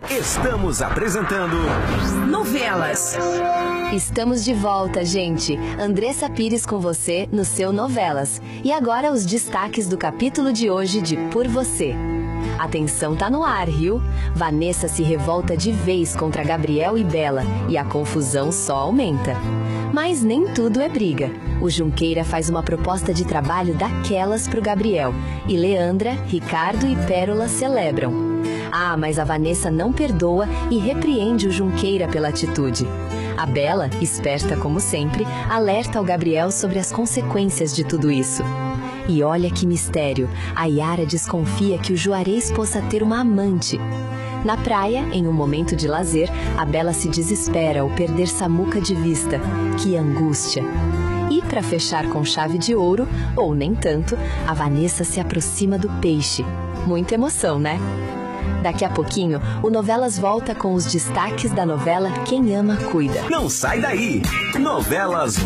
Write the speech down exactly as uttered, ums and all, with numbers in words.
Estamos apresentando Novelas. Estamos de volta, gente. Andressa Pires com você no seu Novelas. E agora os destaques do capítulo de hoje de Por Você. A tensão tá no ar, viu? Vanessa se revolta de vez contra Gabriel e Bela e a confusão só aumenta. Mas nem tudo é briga. O Junqueira faz uma proposta de trabalho daquelas pro Gabriel e Leandra, Ricardo e Pérola celebram. Ah, mas a Vanessa não perdoa e repreende o Junqueira pela atitude. A Bela, esperta como sempre, alerta ao Gabriel sobre as consequências de tudo isso. E olha que mistério, a Yara desconfia que o Juarez possa ter uma amante. Na praia, em um momento de lazer, a Bela se desespera ao perder Samuca de vista. Que angústia! E para fechar com chave de ouro, ou nem tanto, a Vanessa se aproxima do peixe. Muita emoção, né? Daqui a pouquinho, o Novelas volta com os destaques da novela Quem Ama Cuida. Não sai daí! Novelas